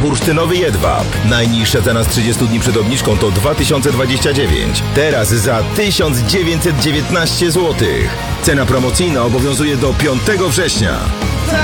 Bursztynowy jedwab. Najniższa cena z 30 dni przed obniżką to 2029. Teraz za 1919 zł. Cena promocyjna obowiązuje do 5 września.